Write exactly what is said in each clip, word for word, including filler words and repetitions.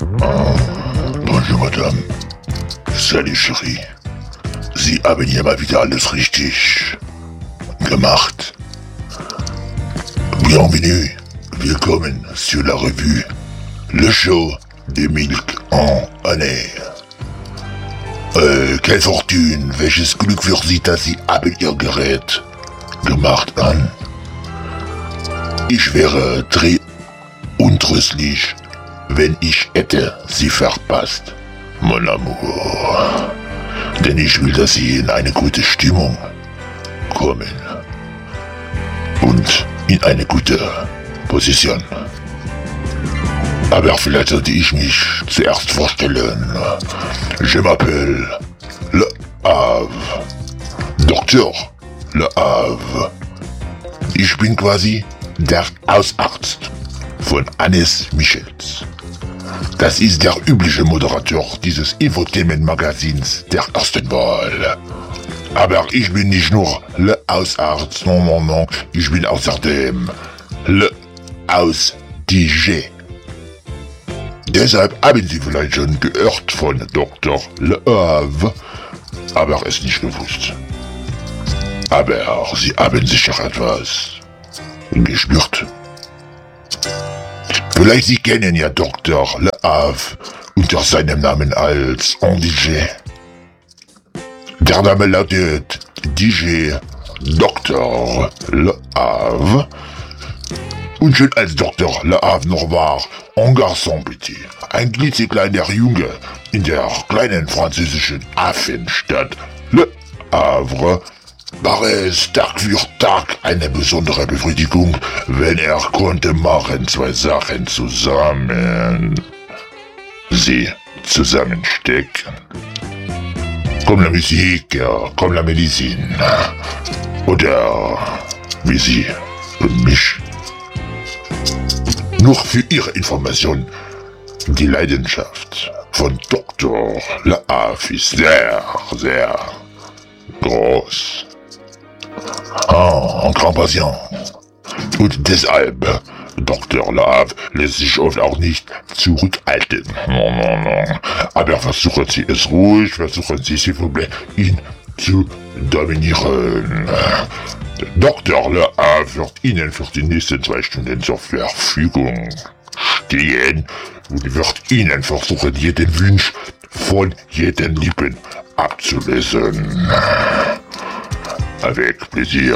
Bonjour, Madame. Salut, Chérie. Sie haben hier mal wieder alles richtig gemacht. Bienvenue. Willkommen sur la revue Le Show de Milk en Année. Äh, keine Fortune, welches Glück für Sie, dass Sie haben Ihr Gerät gemacht an. Ich wäre très untröstlich, wenn ich hätte Sie verpasst, mon amour. Denn ich will, dass Sie in eine gute Stimmung kommen. Und in eine gute Position. Aber vielleicht sollte ich mich zuerst vorstellen. Je m'appelle Le Havre. Doktor Le Havre. Ich bin quasi der Hausarzt von Hannes Michels. Das ist der übliche Moderator dieses Infotainment-Magazins der ersten Wahl. Aber ich bin nicht nur Le Hausarzt, non, non, non, ich bin außerdem Le Haus-D J. Deshalb haben Sie vielleicht schon gehört von Doktor Le Havre, aber es nicht gewusst. Aber Sie haben sicher etwas gespürt. Vielleicht Sie kennen ja Doktor Le Havre unter seinem Namen als D J. Der Name lautet D J Doktor Le Havre. Und schon als Doktor Le Havre noch war, un garçon petit, ein klitzekleiner Junge in der kleinen französischen Hafenstadt Le Havre, war es Tag für Tag eine besondere Befriedigung, wenn er konnte machen zwei Sachen zusammen, sie zusammenstecken. Comme la musique, comme la médecine, oder wie Sie und mich. Nur für Ihre Information, die Leidenschaft von Doktor Le Havre ist sehr, sehr groß. Ah, un grand patient. Und deshalb, Doktor Le Havre lässt sich oft auch nicht zurückhalten. No, no, no. Aber versuchen Sie es ruhig, versuchen Sie, s'il vous plaît, ihn zu dominieren. Doktor Le Havre wird Ihnen für die nächsten zwei Stunden zur Verfügung stehen und wird Ihnen versuchen, jeden Wunsch von jeden Lippen abzulesen. Avec plaisir.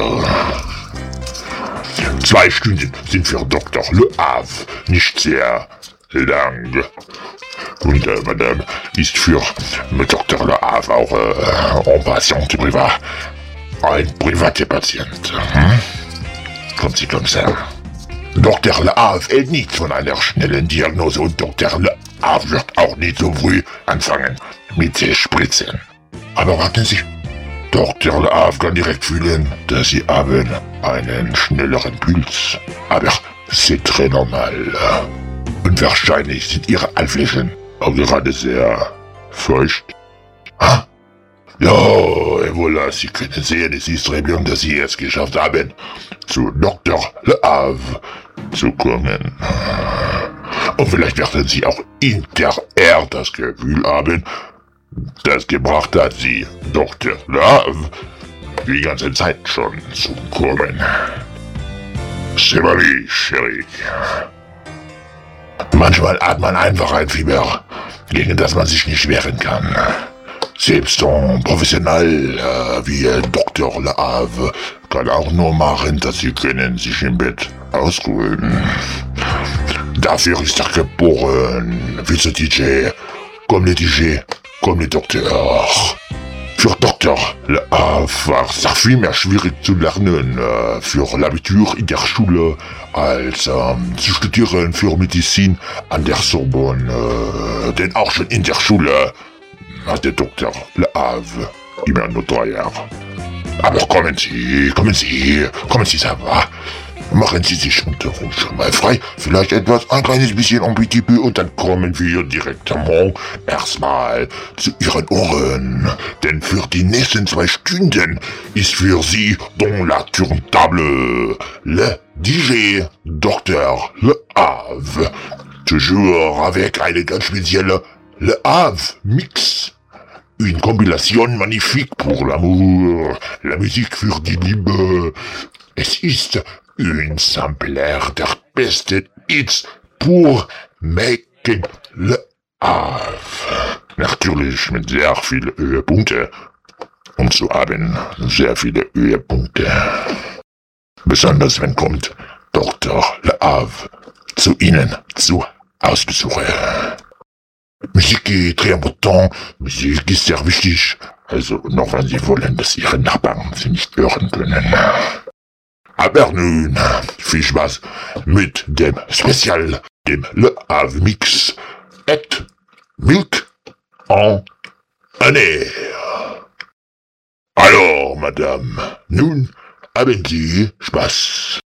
Zwei Stunden sind für Doktor Le Havre nicht sehr lang. Und äh, Madame ist für Doktor Le Havre auch äh, ein Patient privat. Ein privater Patient. Hm? Kommt sie comme ça. Doktor Le Havre hält nichts von einer schnellen Diagnose und Doktor Le Havre wird auch nicht so früh anfangen mit Spritzen. Aber warten Sie. Doktor Le Havre kann direkt fühlen, dass Sie haben einen schnelleren Puls. Aber c'est très normal. Und wahrscheinlich sind Ihre Handflächen auch gerade sehr feucht. Ah? Ja, et voilà, Sie können sehen, es ist très bien, dass Sie es geschafft haben, zu Doktor Le Havre zu kommen. Und vielleicht werden Sie auch hinterher das Gefühl haben, das gebracht hat Sie, Doktor Le Havre, die ganze Zeit schon zu kommen. C'est ma vie, Chérie. Manchmal hat man einfach ein Fieber, gegen das man sich nicht wehren kann. Selbst ein Professional äh, wie Doktor Le Havre kann auch nur machen, dass Sie können sich im Bett ausruhen. Dafür ist er geboren, Vice-D J, comme le D J, comme le Doktor. Für Doktor Le Havre war es viel mehr schwierig zu lernen äh, für l'Abitur in der Schule als ähm, zu studieren für Medizin an der Sorbonne. Äh, denn auch schon in der Schule hatte Doktor Le Havre immer nur drei Jahre. Aber kommen Sie, kommen Sie, kommen Sie, ça va. Machen Sie sich unterrum schon mal frei. Vielleicht etwas, ein kleines bisschen un petit peu und dann kommen wir direktement erstmal zu Ihren Ohren. Denn für die nächsten zwei Stunden ist für Sie dans la tourtable Le D J Doktor Le Havre. toujours avec une ganz spéciale Le Havre Mix. Une compilation magnifique pour l'amour, la musique für die Liebe. Es ist ein Sampler der besten Hits pour Maken Le Havre. Natürlich mit sehr vielen Höhepunkten. Und zu haben sehr viele Höhepunkte. Besonders wenn kommt Doktor Le Havre zu Ihnen zu Hausbesuche. Musik ist très important, Musik ist sehr wichtig. Also noch wenn Sie wollen, dass Ihre Nachbarn Sie nicht hören können. Aber nun, viel Spaß mit dem Spezial, dem Le Havre Mix et Milk en Année. Alors, Madame, nun haben Sie Spaß.